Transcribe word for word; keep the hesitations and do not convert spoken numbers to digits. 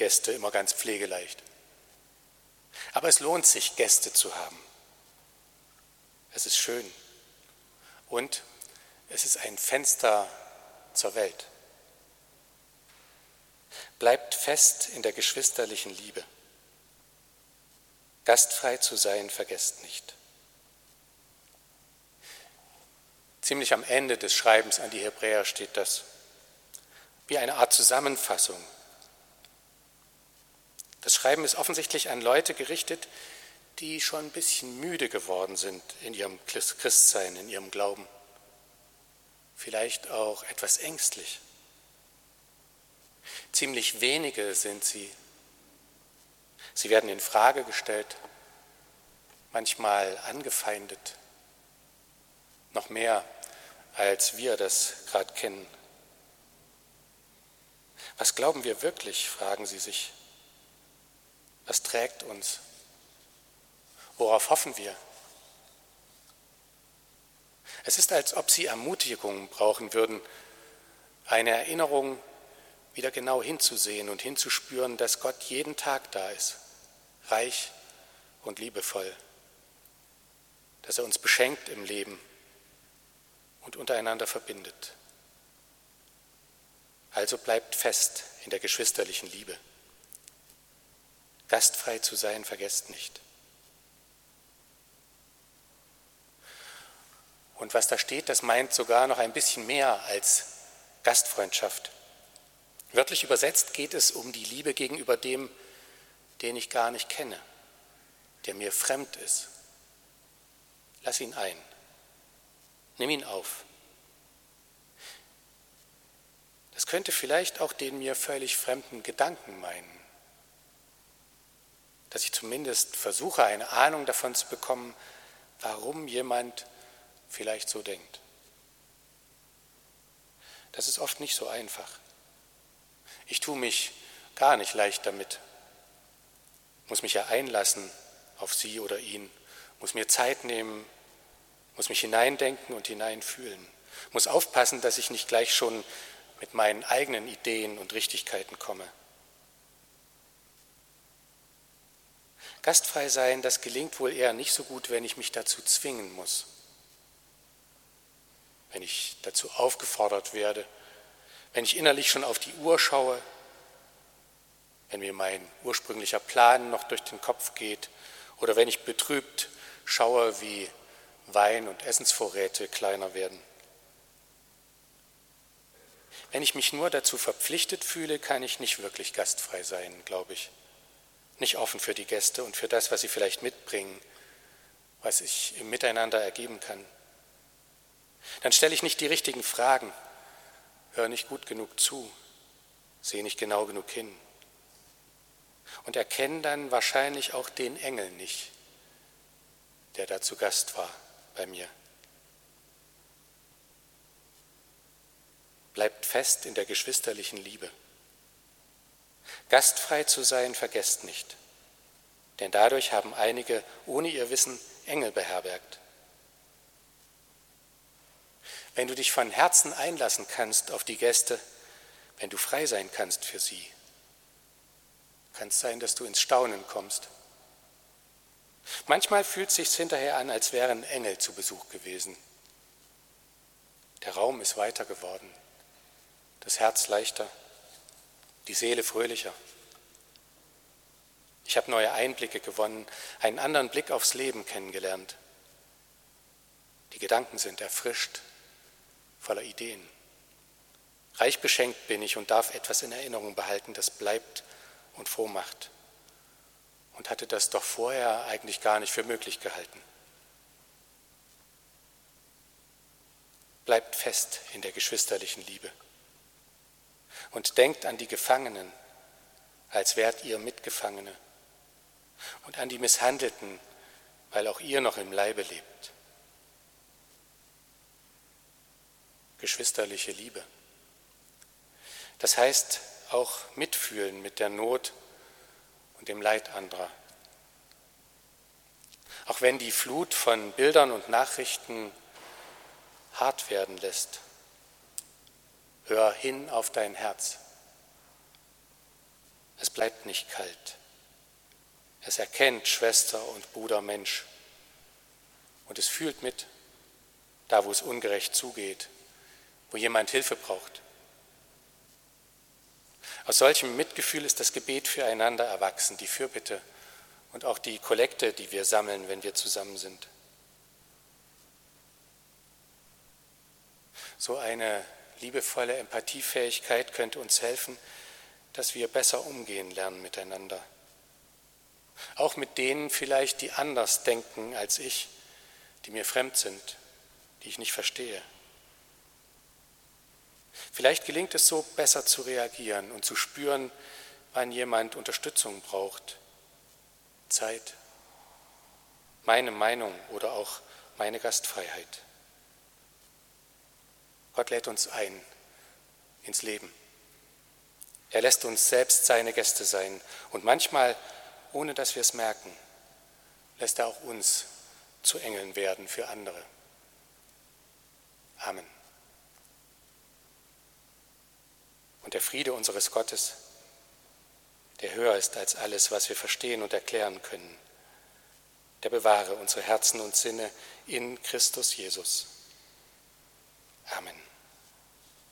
Gäste immer ganz pflegeleicht. Aber es lohnt sich, Gäste zu haben. Es ist schön und es ist ein Fenster zur Welt. Bleibt fest in der geschwisterlichen Liebe. Gastfrei zu sein, vergesst nicht. Ziemlich am Ende des Schreibens an die Hebräer steht das wie eine Art Zusammenfassung. Das Schreiben ist offensichtlich an Leute gerichtet, die schon ein bisschen müde geworden sind in ihrem Christsein, in ihrem Glauben. Vielleicht auch etwas ängstlich. Ziemlich wenige sind sie. Sie werden in Frage gestellt, manchmal angefeindet, noch mehr, als wir das gerade kennen. Was glauben wir wirklich, fragen sie sich. Was trägt uns? Worauf hoffen wir? Es ist, als ob sie Ermutigung brauchen würden, eine Erinnerung, wieder genau hinzusehen und hinzuspüren, dass Gott jeden Tag da ist, reich und liebevoll, dass er uns beschenkt im Leben und untereinander verbindet. Also bleibt fest in der geschwisterlichen Liebe. Gastfrei zu sein, vergesst nicht. Und was da steht, das meint sogar noch ein bisschen mehr als Gastfreundschaft. Wörtlich übersetzt geht es um die Liebe gegenüber dem, den ich gar nicht kenne, der mir fremd ist. Lass ihn ein. Nimm ihn auf. Das könnte vielleicht auch den mir völlig fremden Gedanken meinen, dass ich zumindest versuche, eine Ahnung davon zu bekommen, warum jemand vielleicht so denkt. Das ist oft nicht so einfach. Ich tue mich gar nicht leicht damit, muss mich ja einlassen auf sie oder ihn, muss mir Zeit nehmen, muss mich hineindenken und hineinfühlen, muss aufpassen, dass ich nicht gleich schon mit meinen eigenen Ideen und Richtigkeiten komme. Gastfrei sein, das gelingt wohl eher nicht so gut, wenn ich mich dazu zwingen muss, wenn ich dazu aufgefordert werde, wenn ich innerlich schon auf die Uhr schaue, wenn mir mein ursprünglicher Plan noch durch den Kopf geht oder wenn ich betrübt schaue, wie Wein- und Essensvorräte kleiner werden. Wenn ich mich nur dazu verpflichtet fühle, kann ich nicht wirklich gastfrei sein, glaube ich. Nicht offen für die Gäste und für das, was sie vielleicht mitbringen, was ich im Miteinander ergeben kann. Dann stelle ich nicht die richtigen Fragen, höre nicht gut genug zu, sehe nicht genau genug hin und erkenne dann wahrscheinlich auch den Engel nicht, der da zu Gast war bei mir. Bleibt fest in der geschwisterlichen Liebe. Gastfrei zu sein, vergesst nicht, denn dadurch haben einige ohne ihr Wissen Engel beherbergt. Wenn du dich von Herzen einlassen kannst auf die Gäste, wenn du frei sein kannst für sie, kann es sein, dass du ins Staunen kommst. Manchmal fühlt es sich hinterher an, als wären Engel zu Besuch gewesen. Der Raum ist weiter geworden, das Herz leichter, die Seele fröhlicher. Ich habe neue Einblicke gewonnen, einen anderen Blick aufs Leben kennengelernt. Die Gedanken sind erfrischt, voller Ideen. Reich beschenkt bin ich und darf etwas in Erinnerung behalten, das bleibt und froh macht. Und hatte das doch vorher eigentlich gar nicht für möglich gehalten. Bleibt fest in der geschwisterlichen Liebe und denkt an die Gefangenen, als wärt ihr Mitgefangene, und an die Misshandelten, weil auch ihr noch im Leibe lebt. Geschwisterliche Liebe. Das heißt auch mitfühlen mit der Not und dem Leid anderer. Auch wenn die Flut von Bildern und Nachrichten hart werden lässt, hör hin auf dein Herz. Es bleibt nicht kalt. Es erkennt Schwester und Bruder Mensch und es fühlt mit, da wo es ungerecht zugeht, wo jemand Hilfe braucht. Aus solchem Mitgefühl ist das Gebet füreinander erwachsen, die Fürbitte und auch die Kollekte, die wir sammeln, wenn wir zusammen sind. So eine liebevolle Empathiefähigkeit könnte uns helfen, dass wir besser umgehen lernen miteinander. Auch mit denen vielleicht, die anders denken als ich, die mir fremd sind, die ich nicht verstehe. Vielleicht gelingt es so, besser zu reagieren und zu spüren, wann jemand Unterstützung braucht, Zeit, meine Meinung oder auch meine Gastfreiheit. Gott lädt uns ein ins Leben. Er lässt uns selbst seine Gäste sein und manchmal, ohne dass wir es merken, lässt er auch uns zu Engeln werden für andere. Amen. Und der Friede unseres Gottes, der höher ist als alles, was wir verstehen und erklären können, der bewahre unsere Herzen und Sinne in Christus Jesus. Amen.